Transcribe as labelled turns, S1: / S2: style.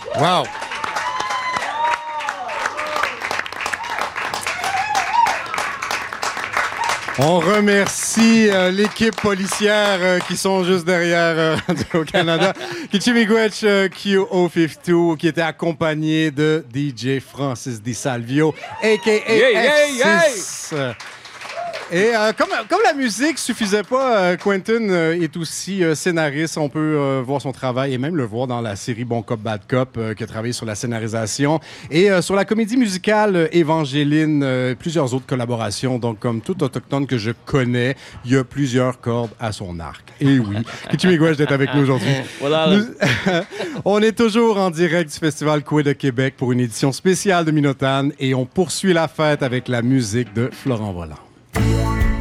S1: Wow! On remercie l'équipe policière qui sont juste derrière au Canada. Kichimigwech QO52 qui était accompagné de DJ Francis Di Salvio, a.k.a. F6. Et comme la musique suffisait pas, Quentin est aussi scénariste. On peut voir son travail et même le voir dans la série Bon Cop, Bad Cop, qui a travaillé sur la scénarisation. Et sur la comédie musicale Évangéline, plusieurs autres collaborations. Donc, comme tout autochtone que je connais, il y a plusieurs cordes à son arc. Et oui, Kichimigwech d'être avec nous aujourd'hui.
S2: Voilà.
S1: On est toujours en direct du Festival Coué de Québec pour une édition spéciale de Minotane et on poursuit la fête avec la musique de Florent Volant.